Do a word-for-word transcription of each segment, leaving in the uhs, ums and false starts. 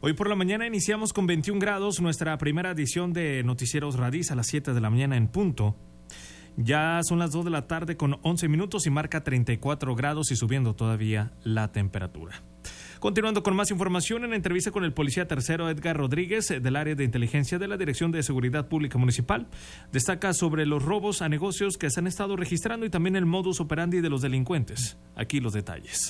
Hoy por la mañana iniciamos con veintiún grados nuestra primera edición de Noticieros Radiz a las siete de la mañana en punto. Ya son las dos de la tarde con once minutos y marca treinta y cuatro grados y subiendo todavía la temperatura. Continuando con más información, en entrevista con el policía tercero Edgar Rodríguez del área de inteligencia de la Dirección de Seguridad Pública Municipal, destaca sobre los robos a negocios que se han estado registrando y también el modus operandi de los delincuentes. Aquí los detalles.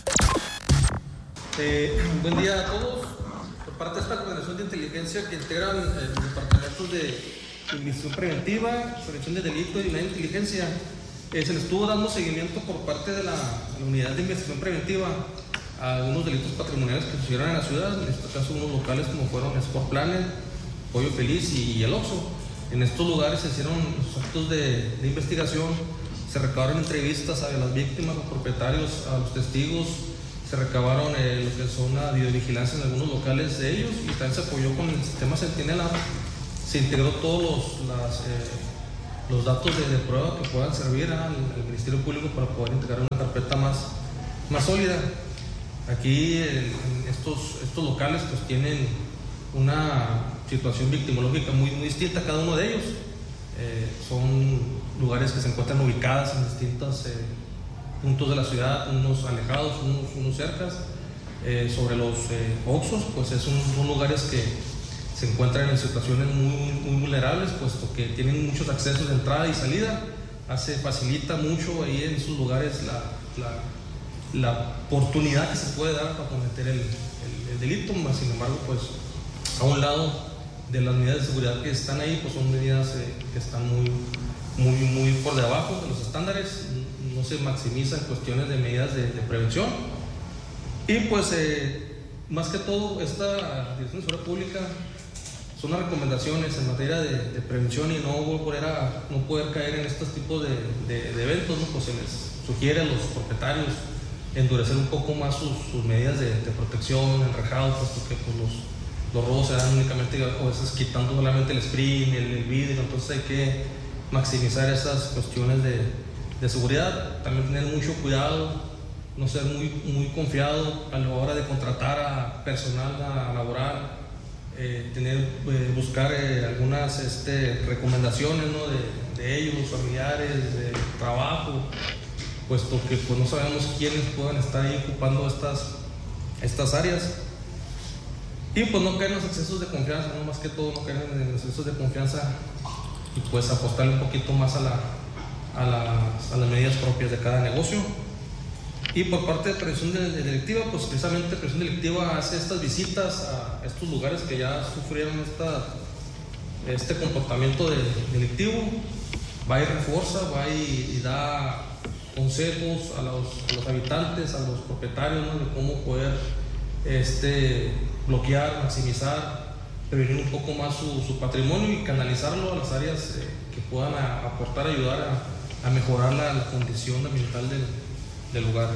Eh, buen día a todos. Por parte de esta coordinación de inteligencia que integran el departamento de investigación preventiva, prevención de delito y la inteligencia, eh, se le estuvo dando seguimiento por parte de la, de la unidad de investigación preventiva a algunos delitos patrimoniales que sucedieron en la ciudad, en este caso unos locales como fueron Sport Planet, Pollo Feliz y, y el Oxxo. En estos lugares se hicieron los actos de, de investigación, se recabaron entrevistas a las víctimas, los propietarios, a los testigos, se recabaron eh, lo que son la videovigilancia en algunos locales de ellos y también se apoyó con el sistema Centinela. Se integró todos los, las, eh, los datos de, de prueba que puedan servir al, al Ministerio Público para poder integrar una carpeta más, más sólida. Aquí eh, estos, estos locales pues tienen una situación victimológica muy, muy distinta cada uno de ellos. Eh, son lugares que se encuentran ubicados en distintos eh, puntos de la ciudad, unos alejados, unos, unos cercas. Eh, sobre los eh, Oxxos, pues es un, son lugares que se encuentran en situaciones muy, muy vulnerables, puesto que tienen muchos accesos de entrada y salida. Hace, facilita mucho ahí en esos lugares la, la, la oportunidad que se puede dar para cometer el, el, el delito. Más sin embargo, pues a un lado de las medidas de seguridad que están ahí, pues son medidas eh, que están muy, muy, muy por debajo de los estándares. No se maximizan cuestiones de medidas de, de prevención. Y pues eh, más que todo esta Dirección de Seguridad Pública son las recomendaciones en materia de, de prevención y no volver a no poder caer en estos tipos de, de, de eventos, ¿no? Pues se les sugiere a los propietarios endurecer un poco más sus, sus medidas de, de protección, enrejados, puesto que pues, los, los robos se dan únicamente a veces quitando solamente el screen, el, el vidrio, entonces hay que maximizar esas cuestiones de, de seguridad. También tener mucho cuidado, no ser muy, muy confiado a la hora de contratar a personal a laborar, eh, tener, eh, buscar eh, algunas este, recomendaciones, ¿no? de, de ellos, familiares, de trabajo, puesto que pues, no sabemos quiénes puedan estar ahí ocupando estas, estas áreas. Y pues no caer en los excesos de confianza, no más que todo no caer en los excesos de confianza y pues apostarle un poquito más a, la, a, las, a las medidas propias de cada negocio. Y por parte de prevención delictiva, pues precisamente prevención delictiva hace estas visitas a estos lugares que ya sufrieron esta, este comportamiento de, delictivo, va y refuerza, va y, y da consejos a los, a los habitantes, a los propietarios, ¿no? De cómo poder este, bloquear, maximizar, prevenir un poco más su, su patrimonio y canalizarlo a las áreas eh, que puedan a, aportar, ayudar a, a mejorar la, la condición ambiental del del lugar.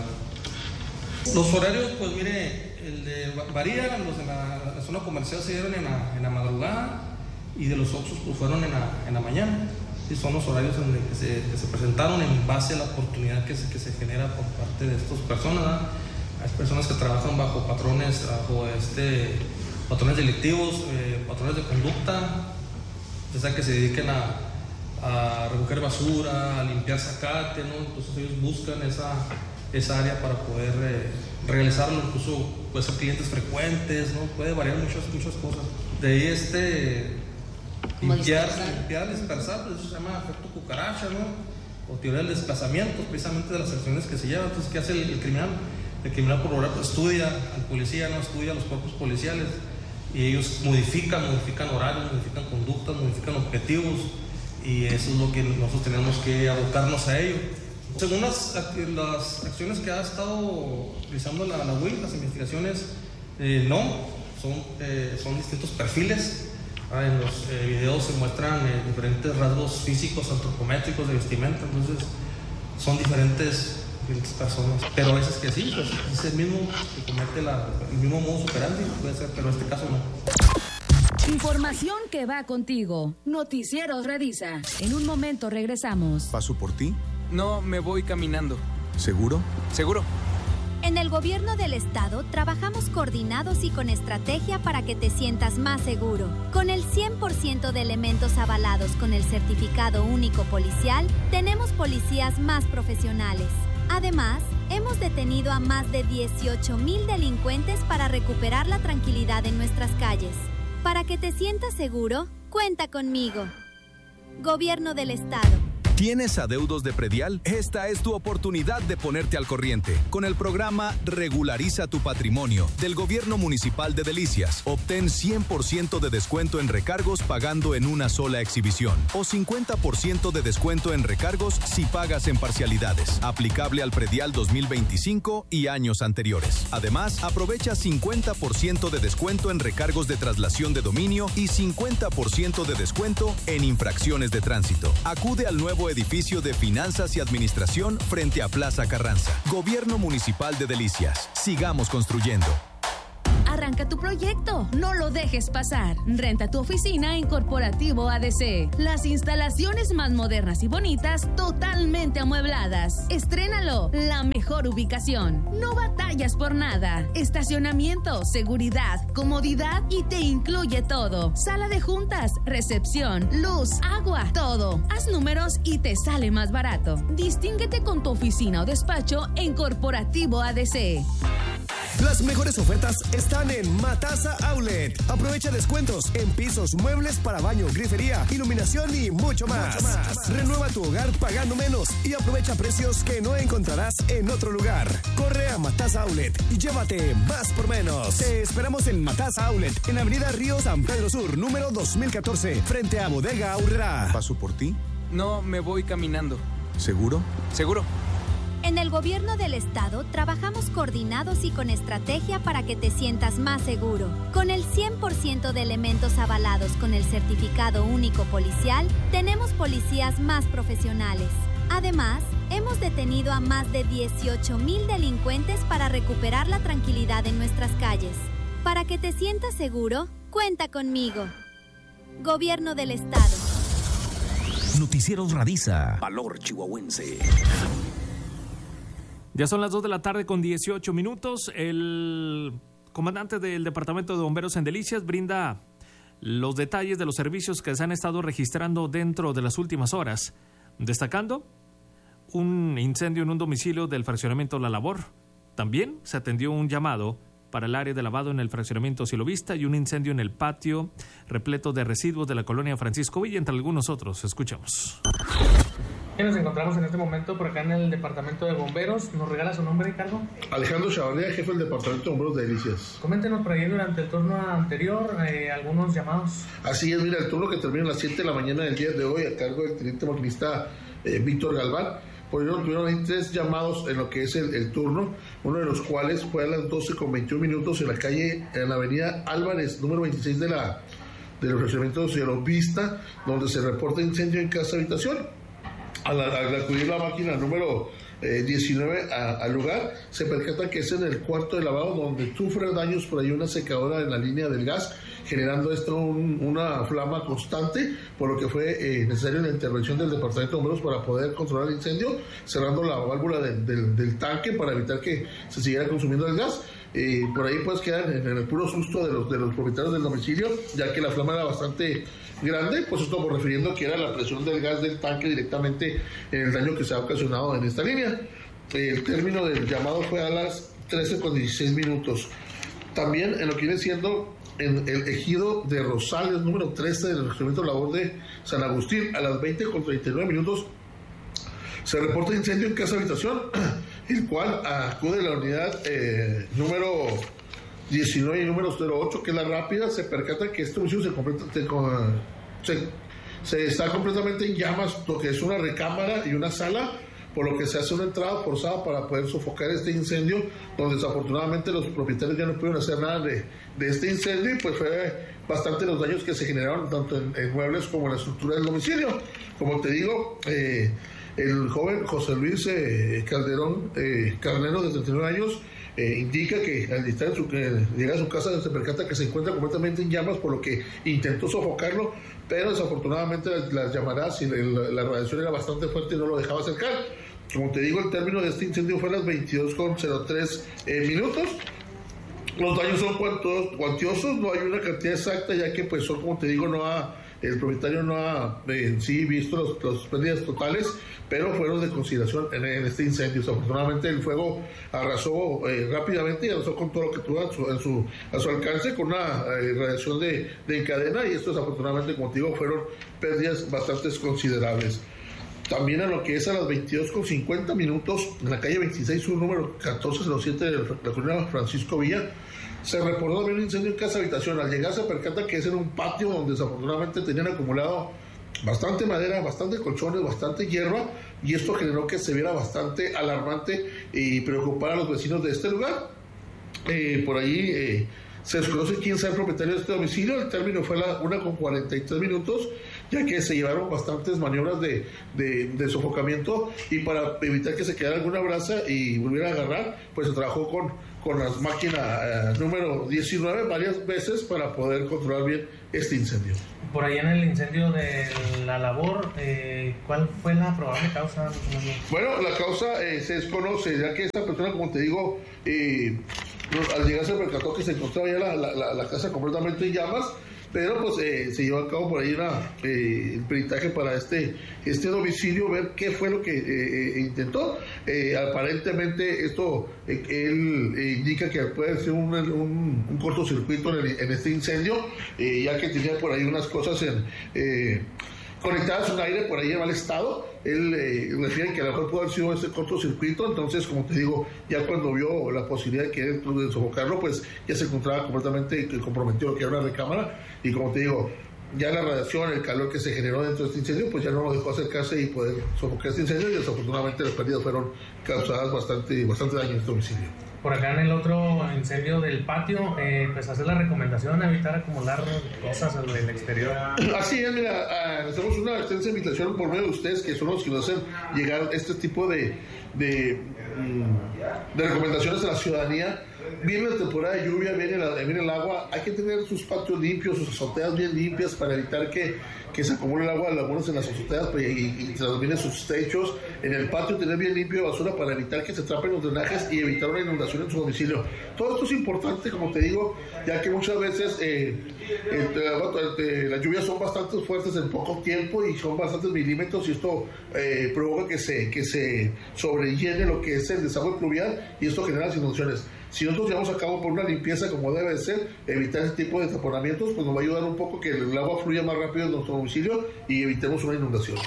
Los horarios, pues mire, el de, varían, los de la, la zona comercial se dieron en la, en la madrugada y de los Oxxos pues fueron en la, en la mañana. Y son los horarios en los que se, que se presentaron en base a la oportunidad que se, que se genera por parte de estas personas, ¿verdad? Hay personas que trabajan bajo patrones, bajo este, patrones delictivos, eh, patrones de conducta, ya sea que se dediquen a a recoger basura, a limpiar zacate, ¿no? Entonces ellos buscan esa, esa área para poder eh, realizarlo, incluso puede ser clientes frecuentes, ¿no? Puede variar muchas, muchas cosas. De ahí este limpiar, limpiar, dispersar, pues eso se llama efecto cucaracha, ¿no? O teoría del desplazamiento, precisamente de las acciones que se llevan. Entonces, ¿qué hace el, el criminal? El criminal por lo general pues, estudia al policía, ¿no? Estudia a los cuerpos policiales y ellos modifican, modifican horarios, modifican conductas, modifican objetivos. Y eso es lo que nosotros tenemos que abocarnos a ello. Según las, las acciones que ha estado realizando la, la U I, las investigaciones, eh, no, son, eh, son distintos perfiles. Ah, en los eh, videos se muestran eh, diferentes rasgos físicos, antropométricos de vestimenta, entonces son diferentes, diferentes personas. Pero a veces que sí, pues es el mismo que comete la, el mismo modus operandi, puede ser, pero en este caso no. Información que va contigo. Noticieros Radiza. En un momento regresamos. ¿Paso por ti? No, me voy caminando. ¿Seguro? Seguro. En el el Gobierno del Estado trabajamos coordinados y con estrategia para que te sientas más seguro. Con el cien por ciento de elementos avalados con el Certificado Único Policial, tenemos policías más profesionales. Además, hemos detenido a más de dieciocho mil delincuentes para recuperar la tranquilidad en nuestras calles. Para que te sientas seguro, cuenta conmigo. Gobierno del Estado. ¿Tienes adeudos de predial? Esta es tu oportunidad de ponerte al corriente. Con el programa Regulariza tu Patrimonio del Gobierno Municipal de Delicias, obtén cien por ciento de descuento en recargos pagando en una sola exhibición o cincuenta por ciento de descuento en recargos si pagas en parcialidades. Aplicable al predial dos mil veinticinco y años anteriores. Además, aprovecha cincuenta por ciento de descuento en recargos de traslación de dominio y cincuenta por ciento de descuento en infracciones de tránsito. Acude al nuevo edificio de Finanzas y Administración frente a Plaza Carranza. Gobierno Municipal de Delicias. Sigamos construyendo. Arranca tu proyecto, no lo dejes pasar. Renta tu oficina en Corporativo A D C. Las instalaciones más modernas y bonitas, totalmente amuebladas. Estrénalo, la mejor ubicación. No batallas por nada. Estacionamiento, seguridad, comodidad y te incluye todo. Sala de juntas, recepción, luz, agua, todo. Haz números y te sale más barato. Distínguete con tu oficina o despacho en Corporativo A D C. Las mejores ofertas están en Matasa Outlet. Aprovecha descuentos en pisos, muebles para baño, grifería, iluminación y mucho más. Mucho más. Renueva tu hogar pagando menos y aprovecha precios que no encontrarás en otro lugar. Corre a Matasa Outlet y llévate más por menos. Te esperamos en Matasa Outlet, en Avenida Río San Pedro Sur, número dos mil catorce, frente a Bodega Aurrera. ¿Paso por ti? No, me voy caminando. ¿Seguro? Seguro. En el Gobierno del Estado trabajamos coordinados y con estrategia para que te sientas más seguro. Con el cien por ciento de elementos avalados con el Certificado Único Policial, tenemos policías más profesionales. Además, hemos detenido a más de dieciocho mil delincuentes para recuperar la tranquilidad en nuestras calles. Para que te sientas seguro, cuenta conmigo. Gobierno del Estado. Noticieros Radiza. Valor chihuahuense. Ya son las dos de la tarde con dieciocho minutos. El comandante del Departamento de Bomberos en Delicias brinda los detalles de los servicios que se han estado registrando dentro de las últimas horas, destacando un incendio en un domicilio del fraccionamiento La Labor. También se atendió un llamado para el área de lavado en el fraccionamiento Cielo Vista y un incendio en el patio repleto de residuos de la colonia Francisco Villa, entre algunos otros. Escuchamos. Nos encontramos en este momento por acá en el Departamento de Bomberos. ¿Nos regala su nombre y cargo? Alejandro Chavarría, jefe del Departamento de Bomberos de Delicias. Coméntenos por ahí durante el turno anterior eh, algunos llamados. Así es, mira, el turno que termina a las siete de la mañana del día de hoy a cargo del teniente maquinista eh, Víctor Galván. Por ello tuvieron ahí tres llamados en lo que es el, el turno, uno de los cuales fue a las doce con veintiún minutos en la calle, en la avenida Álvarez, número veintiséis de la del fraccionamiento de Cielo Vista, donde se reporta incendio en casa habitación. Al, al acudir la máquina número eh, diecinueve a, al lugar, se percata que es en el cuarto de lavado donde sufre daños por ahí una secadora en la línea del gas, generando esto un, una flama constante, por lo que fue eh, necesaria la intervención del Departamento de Bomberos para poder controlar el incendio, cerrando la válvula de, de, del tanque para evitar que se siguiera consumiendo el gas. Eh, por ahí pues quedan en, en el puro susto de los, de los propietarios del domicilio, ya que la flama era bastante grande, pues esto por refiriendo que era la presión del gas del tanque directamente en el daño que se ha ocasionado en esta línea. El término del llamado fue a las trece con dieciséis minutos. También en lo que viene siendo en el ejido de Rosales, número trece del regimiento Labor de San Agustín, a las veinte con treinta y nueve minutos, se reporta incendio en casa habitación, el cual acude la unidad eh, número diecinueve y número cero ocho, que es la rápida, se percata que este domicilio se, completa, se, se, se está completamente en llamas, lo que es una recámara y una sala, por lo que se hace una entrada forzada para poder sofocar este incendio, donde desafortunadamente los propietarios ya no pudieron hacer nada de, de este incendio, y pues fue bastante los daños que se generaron tanto en, en muebles como en la estructura del domicilio. Como te digo, eh, el joven José Luis eh, Calderón eh, Carnero, de treinta y nueve años, Eh, indica que al estar en su, que llega a su casa se percata que se encuentra completamente en llamas, por lo que intentó sofocarlo, pero desafortunadamente las, las llamadas y la, la radiación era bastante fuerte y no lo dejaba acercar. Como te digo, el término de este incendio fue a las veintidós con cero tres eh, minutos. Los daños son cuantiosos, no hay una cantidad exacta, ya que pues son, como te digo, no ha, el propietario no ha eh, en sí visto los, los pérdidas totales, pero fueron de consideración en, en este incendio. Afortunadamente el fuego arrasó eh, rápidamente y arrasó con todo lo que tuvo a su, a su, a su alcance, con una eh, radiación de, de cadena, y estos afortunadamente, como te digo, fueron pérdidas bastante considerables. También a lo que es a las veintidós con cincuenta minutos, en la calle veintiséis sur, número catorce cero siete de la colonia Francisco Villa, se reportó también un incendio en casa habitación. Al llegar se percata que es en un patio donde desafortunadamente tenían acumulado bastante madera, bastante colchones, bastante hierba, y esto generó que se viera bastante alarmante y preocupara a los vecinos de este lugar. Eh, por ahí eh, se desconoce quién sea el propietario de este domicilio. El término fue a la una con cuarenta y tres minutos, ya que se llevaron bastantes maniobras de, de, de sofocamiento, y para evitar que se quedara alguna brasa y volviera a agarrar, pues se trabajó con, con la máquina eh, número diecinueve varias veces para poder controlar bien este incendio. Por ahí en el incendio de la labor, eh, ¿cuál fue la probable causa? Bueno, la causa eh, se desconoce, ya que esta persona, como te digo, eh, al llegar se percató que se encontraba ya la, la, la casa completamente en llamas, pero pues eh, se llevó a cabo por ahí una, eh, el peritaje para este, este domicilio, ver qué fue lo que eh, eh, intentó. Eh, aparentemente esto, eh, él eh, indica que puede ser un, un, un cortocircuito en, el, en este incendio, eh, ya que tenía por ahí unas cosas en... Eh, conectadas a un aire por ahí en mal estado. Él eh, refiere que a lo mejor pudo haber sido ese cortocircuito. Entonces, como te digo, ya cuando vio la posibilidad de que de sofocarlo, pues ya se encontraba completamente comprometido, que era una recámara, y como te digo, ya la radiación, el calor que se generó dentro de este incendio, pues ya no lo dejó acercarse y poder sofocar este incendio, y desafortunadamente las pérdidas fueron causadas bastante, bastante daño en este domicilio. Por acá en el otro incendio del patio, eh, pues hacer la recomendación de evitar acumular cosas en el exterior. Así es, mira, uh, hacemos una extensa invitación por medio de ustedes, que son los que nos hacen llegar este tipo de, de, de recomendaciones a la ciudadanía. Viene la temporada de lluvia, viene, la, viene el agua, hay que tener sus patios limpios, sus azoteas bien limpias para evitar que, que se acumule el agua de lagunas en las azoteas y, y, y se dominen sus techos. En el patio tener bien limpio de basura para evitar que se atrapen los drenajes y evitar una inundación en su domicilio. Todo esto es importante, como te digo, ya que muchas veces eh, eh, eh, las lluvias son bastante fuertes en poco tiempo y son bastantes milímetros, y esto eh, provoca que se, que se sobrellene lo que es el desagüe pluvial, y esto genera las inundaciones. Si nosotros llevamos a cabo por una limpieza como debe ser, evitar ese tipo de taponamientos, pues nos va a ayudar un poco que el agua fluya más rápido en nuestro domicilio y evitemos una inundación.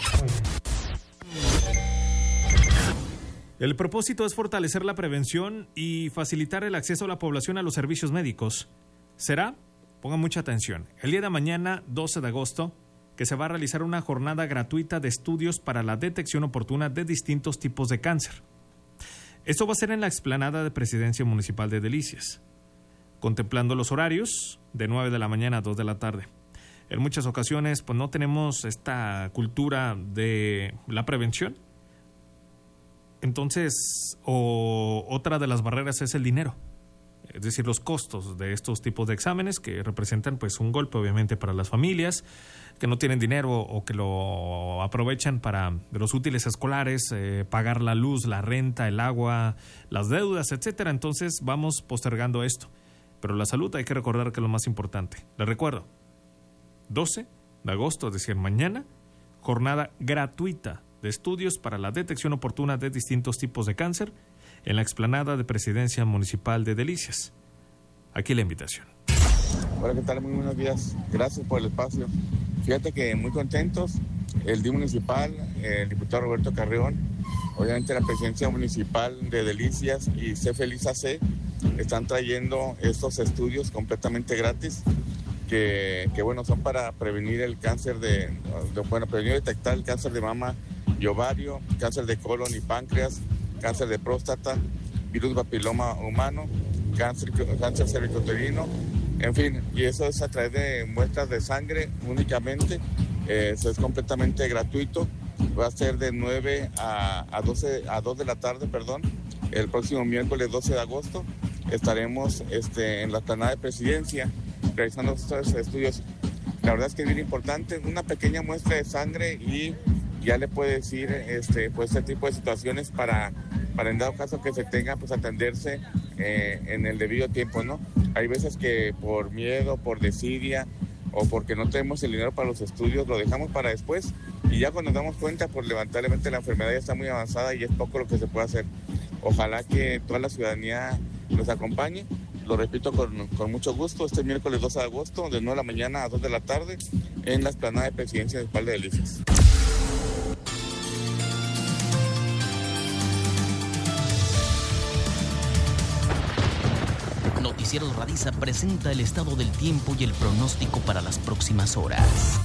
El propósito es fortalecer la prevención y facilitar el acceso a la población a los servicios médicos. Será, pongan mucha atención, el día de mañana, doce de agosto, que se va a realizar una jornada gratuita de estudios para la detección oportuna de distintos tipos de cáncer. Esto va a ser en la explanada de Presidencia Municipal de Delicias, contemplando los horarios de nueve de la mañana a dos de la tarde. En muchas ocasiones pues no tenemos esta cultura de la prevención. Entonces, o, otra de las barreras es el dinero, es decir, los costos de estos tipos de exámenes, que representan pues un golpe obviamente para las familias que no tienen dinero o que lo aprovechan para los útiles escolares, eh, pagar la luz, la renta, el agua, las deudas, etcétera. Entonces vamos postergando esto. Pero la salud hay que recordar que es lo más importante. Les recuerdo, doce de agosto, es decir, mañana, jornada gratuita de estudios para la detección oportuna de distintos tipos de cáncer en la explanada de Presidencia Municipal de Delicias. Aquí la invitación. Hola, ¿qué tal? Muy buenos días. Gracias por el espacio. Fíjate que muy contentos, el D I municipal, el diputado Roberto Carrión, obviamente la Presidencia Municipal de Delicias y C Feliz A C están trayendo estos estudios completamente gratis, que, que bueno, son para prevenir el cáncer de, de, bueno, prevenir y detectar el cáncer de mama y ovario, cáncer de colon y páncreas, cáncer de próstata, virus papiloma humano, cáncer, cáncer cervicouterino, en fin, y eso es a través de muestras de sangre únicamente. Eh, eso es completamente gratuito. Va a ser de nueve a, a, doce, a dos de la tarde, perdón, el próximo miércoles doce de agosto. Estaremos este, en la explanada de Presidencia realizando estos estudios. La verdad es que es bien importante, una pequeña muestra de sangre y ya le puede decir este, pues, este tipo de situaciones para, para en dado caso que se tenga, pues atenderse eh, en el debido tiempo, ¿no? Hay veces que por miedo, por desidia o porque no tenemos el dinero para los estudios, lo dejamos para después y ya cuando nos damos cuenta, pues lamentablemente la enfermedad ya está muy avanzada y es poco lo que se puede hacer. Ojalá que toda la ciudadanía nos acompañe. Lo repito con, con mucho gusto, este miércoles dos de agosto, de nueve de la mañana a dos de la tarde, en la explanada de Presidencia Municipal de Delicias. Noticieros Radiza presenta el estado del tiempo y el pronóstico para las próximas horas.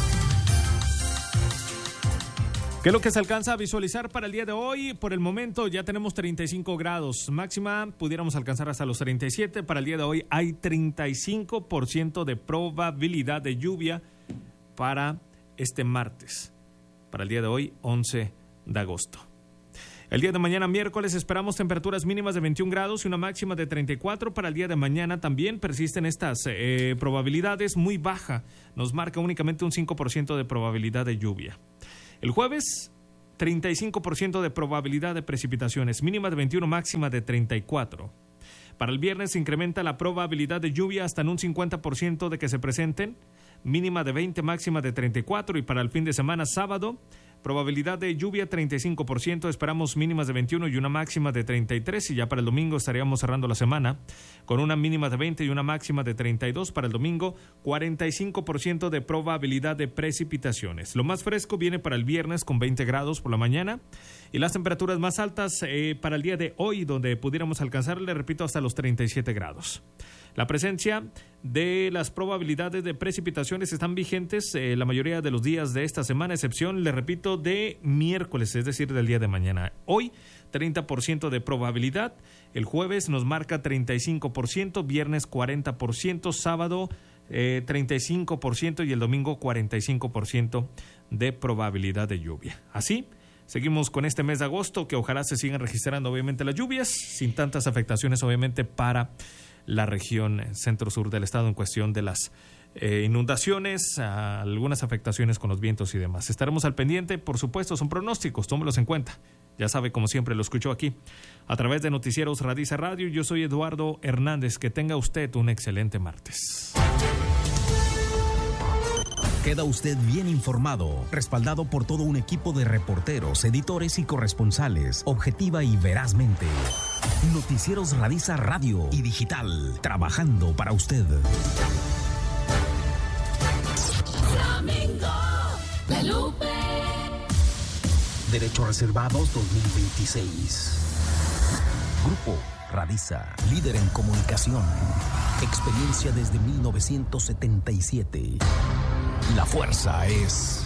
¿Qué es lo que se alcanza a visualizar para el día de hoy? Por el momento ya tenemos treinta y cinco grados. Máxima pudiéramos alcanzar hasta los treinta y siete. Para el día de hoy hay treinta y cinco por ciento de probabilidad de lluvia para este martes. Para el día de hoy, once de agosto. El día de mañana, miércoles, esperamos temperaturas mínimas de veintiún grados y una máxima de treinta y cuatro. Para el día de mañana también persisten estas eh, probabilidades muy baja. Nos marca únicamente un cinco por ciento de probabilidad de lluvia. El jueves, treinta y cinco por ciento de probabilidad de precipitaciones, mínima de veintiuno, máxima de treinta y cuatro. Para el viernes se incrementa la probabilidad de lluvia hasta en un cincuenta por ciento de que se presenten, mínima de veinte, máxima de treinta y cuatro. Y para el fin de semana, sábado, probabilidad de lluvia treinta y cinco por ciento, esperamos mínimas de veintiuno y una máxima de treinta y tres. Y ya para el domingo estaríamos cerrando la semana con una mínima de veinte y una máxima de treinta y dos. Para el domingo, cuarenta y cinco por ciento de probabilidad de precipitaciones. Lo más fresco viene para el viernes con veinte grados por la mañana y las temperaturas más altas eh, para el día de hoy, donde pudiéramos alcanzar, le repito, hasta los treinta y siete grados. La presencia de las probabilidades de precipitaciones están vigentes eh, la mayoría de los días de esta semana, excepción, le repito, de miércoles, es decir, del día de mañana. Hoy, treinta por ciento de probabilidad, el jueves nos marca treinta y cinco por ciento, viernes cuarenta por ciento, sábado eh, treinta y cinco por ciento y el domingo cuarenta y cinco por ciento de probabilidad de lluvia. Así, seguimos con este mes de agosto, que ojalá se sigan registrando obviamente las lluvias, sin tantas afectaciones obviamente para la región centro-sur del estado en cuestión de las eh, inundaciones, algunas afectaciones con los vientos y demás. Estaremos al pendiente, por supuesto, son pronósticos, tómelos en cuenta. Ya sabe, como siempre, lo escucho aquí a través de Noticieros Radiza Radio. Yo soy Eduardo Hernández. Que tenga usted un excelente martes. Queda usted bien informado, respaldado por todo un equipo de reporteros, editores y corresponsales, objetiva y verazmente. Noticieros Radiza Radio y Digital, trabajando para usted. Flamingo, La Lupe. Derechos Reservados dos mil veintiséis. Grupo Radiza, líder en comunicación. Experiencia desde mil novecientos setenta y siete. La fuerza es...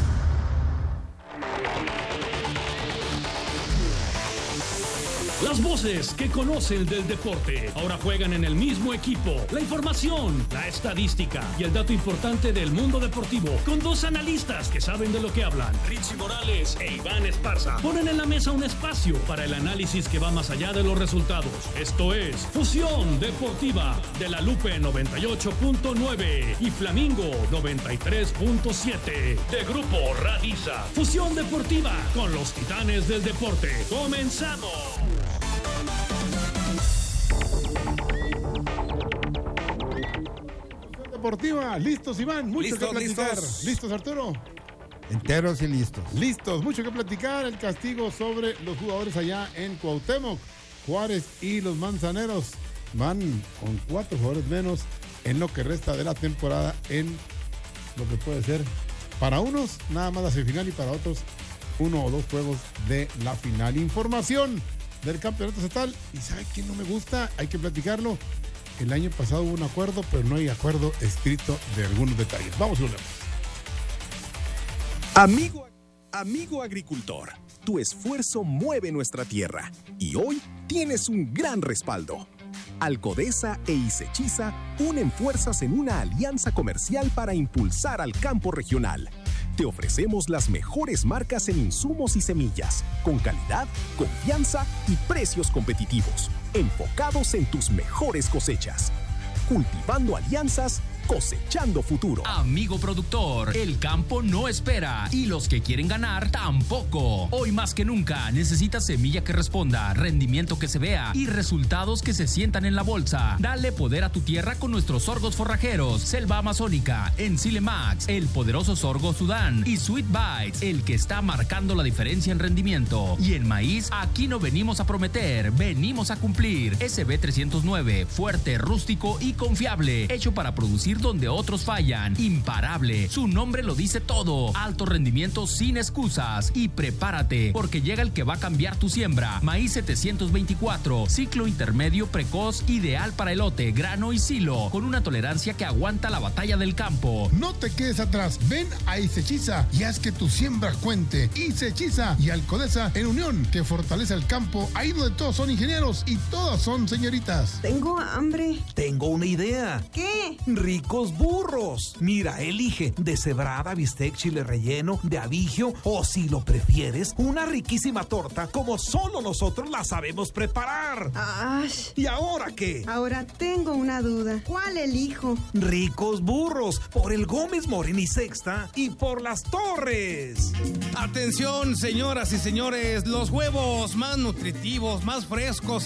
Las voces que conocen del deporte ahora juegan en el mismo equipo. La información, la estadística y el dato importante del mundo deportivo con dos analistas que saben de lo que hablan. Richie Morales e Iván Esparza ponen en la mesa un espacio para el análisis que va más allá de los resultados. Esto es Fusión Deportiva de La Lupe noventa y ocho punto nueve y Flamingo noventa y tres punto siete de Grupo Radiza. Fusión Deportiva con los titanes del deporte. ¡Comenzamos! Deportiva, listos Iván, mucho listos, que platicar. Listos. ¿Listos, Arturo? Enteros y listos. Listos, mucho que platicar. El castigo sobre los jugadores allá en Cuauhtémoc. Juárez y los Manzaneros van con cuatro jugadores menos en lo que resta de la temporada, en lo que puede ser para unos nada más la semifinal y para otros uno o dos juegos de la final. Información del campeonato estatal. ¿Y sabe quién no me gusta? Hay que platicarlo. El año pasado hubo un acuerdo, pero no hay acuerdo escrito de algunos detalles. Vamos a ver. Amigo, amigo agricultor, tu esfuerzo mueve nuestra tierra y hoy tienes un gran respaldo. Alcodesa e Isechiza unen fuerzas en una alianza comercial para impulsar al campo regional. Te ofrecemos las mejores marcas en insumos y semillas, con calidad, confianza y precios competitivos, enfocados en tus mejores cosechas. Cultivando alianzas, cosechando futuro. Amigo productor, el campo no espera y los que quieren ganar tampoco. Hoy más que nunca necesitas semilla que responda, rendimiento que se vea y resultados que se sientan en la bolsa. Dale poder a tu tierra con nuestros sorgos forrajeros, Selva Amazónica, Ensile Max, el poderoso sorgo Sudán y Sweet Bites, el que está marcando la diferencia en rendimiento. Y en maíz, aquí no venimos a prometer, venimos a cumplir. S B trescientos nueve, fuerte, rústico y confiable, hecho para producir donde otros fallan. Imparable, su nombre lo dice todo. Alto rendimiento sin excusas. Y prepárate, porque llega el que va a cambiar tu siembra. Maíz setecientos veinticuatro, ciclo intermedio precoz, ideal para elote, grano y silo, con una tolerancia que aguanta la batalla del campo. No te quedes atrás, ven a Isechiza y haz que tu siembra cuente. Isechiza y Alcodesa en unión, que fortalece el campo, ahí donde todos son ingenieros y todas son señoritas. Tengo hambre. Tengo una idea. ¿Qué? Ricos burros. Mira, elige deshebrada, bistec, chile relleno, de abigio o, si lo prefieres, una riquísima torta como solo nosotros la sabemos preparar. Ay. ¿Y ahora qué? Ahora tengo una duda. ¿Cuál elijo? Ricos burros, por el Gómez Morín y Sexta y por Las Torres. Atención, señoras y señores, los huevos más nutritivos, más frescos